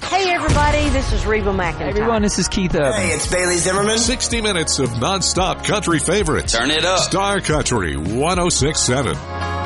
Hey, everybody, this is Reba McEntire. Hey, everyone, this is Keith Urban. Hey, it's Bailey Zimmerman. 60 minutes of nonstop country favorites. Turn it up. Star Country 106.7.